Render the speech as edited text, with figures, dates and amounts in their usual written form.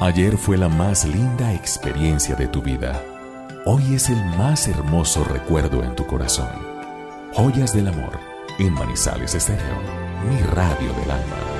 Ayer fue la más linda experiencia de tu vida. Hoy es el más hermoso recuerdo en tu corazón. Joyas del amor, en Manizales Estéreo, mi radio del alma.